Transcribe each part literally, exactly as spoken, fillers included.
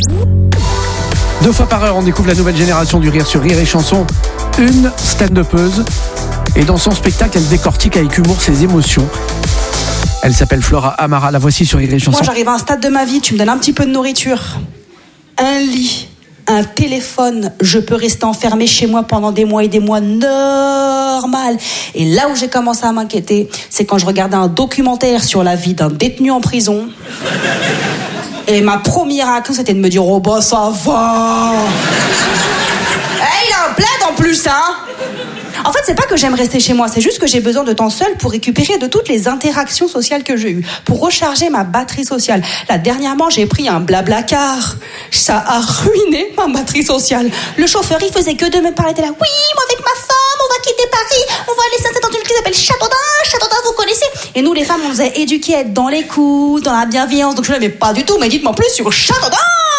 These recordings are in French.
Deux fois par heure, on découvre la nouvelle génération du rire sur Rire et Chanson. Une stand-upeuse. Et dans son spectacle, elle décortique avec humour ses émotions. Elle s'appelle Flora Amara. La voici sur Rire et Chanson. Moi, j'arrive à un stade de ma vie, tu me donnes un petit peu de nourriture, un lit, un téléphone, je peux rester enfermée chez moi pendant des mois et des mois, normal. Et là où j'ai commencé à m'inquiéter, c'est quand je regardais un documentaire sur la vie d'un détenu en prison. Et ma première réaction, c'était de me dire « Oh bah ça va !» Eh, il a un plaid en plus, hein. En fait, c'est pas que j'aime rester chez moi, c'est juste que j'ai besoin de temps seul pour récupérer de toutes les interactions sociales que j'ai eues, pour recharger ma batterie sociale. Là, dernièrement, j'ai pris un blablacar. Ça a ruiné ma batterie sociale. Le chauffeur, il faisait que de me parler de là. Oui, moi avec ma femme, on va quitter Paris, on va aller s'installer dans une ville qui s'appelle Châteaudun. Châteaudun, vous connaissez? Et nous, les femmes, on nous a éduqués à être dans l'écoute, dans la bienveillance. Donc je l'aimais pas du tout, mais dites-moi plus sur Châteaudun.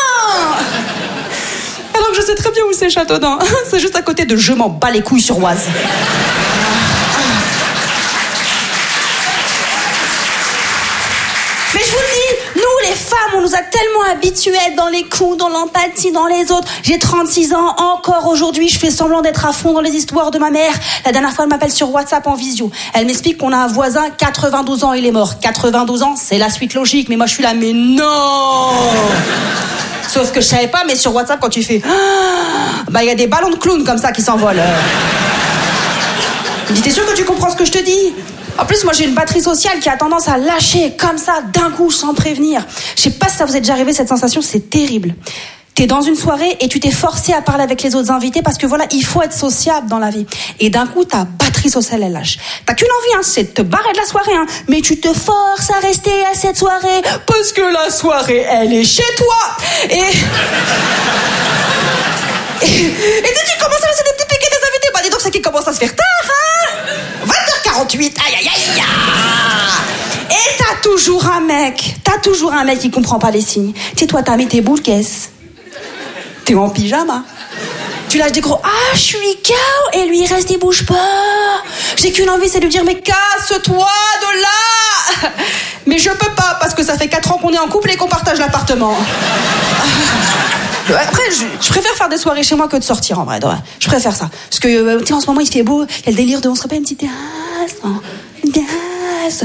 Alors que je sais très bien où c'est Châteaudun. C'est juste à côté de Je m'en bats les couilles sur Oise. Mais je vous le dis, nous les femmes, on nous a tellement habitués à être dans les coups, dans l'empathie, dans les autres. J'ai trente-six ans, encore aujourd'hui, je fais semblant d'être à fond dans les histoires de ma mère. La dernière fois, elle m'appelle sur WhatsApp en visio. Elle m'explique qu'on a un voisin, quatre-vingt-douze ans, il est mort. quatre-vingt-douze ans, c'est la suite logique, mais moi je suis là, mais non. Sauf que je savais pas, mais sur WhatsApp, quand tu fais ah, bah il y a des ballons de clown comme ça qui s'envolent. Je dis, t'es sûr que tu comprends ce que je te dis? En plus, moi, j'ai une batterie sociale qui a tendance à lâcher comme ça, d'un coup, sans prévenir. Je sais pas si ça vous est déjà arrivé, cette sensation, c'est terrible. T'es dans une soirée et tu t'es forcé à parler avec les autres invités parce que voilà, il faut être sociable dans la vie. Et d'un coup, ta batterie sociale, elle lâche. T'as qu'une envie, hein, c'est de te barrer de la soirée, hein. Mais tu te forces à rester à cette soirée parce que la soirée, elle est chez toi. Et... et, et tu commences à laisser des petits piquets des invités. Bah dis donc, c'est qui commence à se faire tard, hein. vingt heures quarante-huit, aïe aïe aïe aïe. Et t'as toujours un mec, t'as toujours un mec qui comprend pas les signes. Tu sais, toi, t'as mis tes boules caisses. T'es en pyjama. Tu lâches des gros « Ah, je suis K O » et lui, il reste, il bouge pas. J'ai qu'une envie, c'est de lui dire « Mais casse-toi de là !» Mais je peux pas, parce que ça fait quatre ans qu'on est en couple et qu'on partage l'appartement. Après, je, je préfère faire des soirées chez moi que de sortir, en vrai. Je préfère ça. Parce que, euh, tu sais, en ce moment, il fait beau. Il y a le délire de « On se rappelle une petite terrasse. Hein, une terrasse. »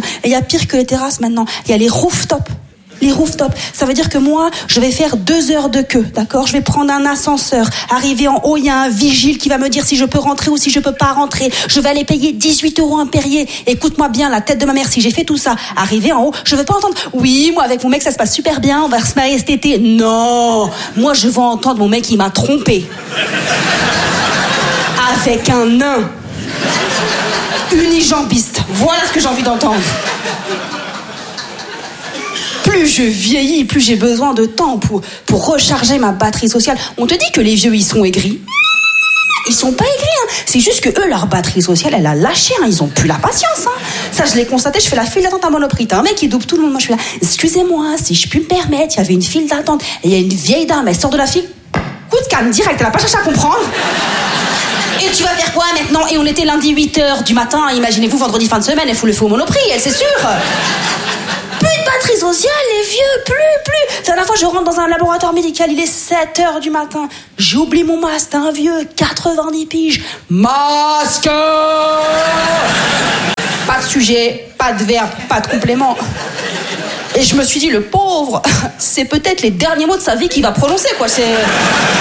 Et il y a pire que les terrasses maintenant. Il y a les rooftops. Les rooftops, ça veut dire que moi, je vais faire deux heures de queue, d'accord? Je vais prendre un ascenseur, arriver en haut, il y a un vigile qui va me dire si je peux rentrer ou si je peux pas rentrer. Je vais aller payer dix-huit euros un Perrier. Écoute-moi bien, la tête de ma mère, si j'ai fait tout ça, arriver en haut, je veux pas entendre « Oui, moi avec mon mec, ça se passe super bien, on va se marier cet été. » Non, moi je veux entendre mon mec, il m'a trompé. Avec un nain. Unijambiste. Voilà ce que j'ai envie d'entendre. Plus je vieillis, plus j'ai besoin de temps pour, pour recharger ma batterie sociale. On te dit que les vieux, ils sont aigris. Ils sont pas aigris, hein. C'est juste que eux, leur batterie sociale, elle a lâché, hein. Ils ont plus la patience, hein. Ça, je l'ai constaté, je fais la file d'attente à Monoprix. T'as un mec qui double tout le monde. Moi, je suis là, excusez-moi, si je puis me permettre, il y avait une file d'attente. Et il y a une vieille dame, elle sort de la file. Coup de calme, direct, elle a pas cherché à comprendre. Et tu vas faire quoi maintenant? Et on était lundi huit heures du matin, imaginez-vous, vendredi fin de semaine, elle fout le feu au Monoprix, elle, c'est sûr. Plus de batterie sociale, les vieux, plus, plus. La dernière fois, je rentre dans un laboratoire médical, il est sept heures du matin. J'oublie mon masque, un vieux, quatre-vingt-dix piges. Masque! Pas de sujet, pas de verbe, pas de complément. Et je me suis dit, le pauvre, c'est peut-être les derniers mots de sa vie qu'il va prononcer, quoi. C'est...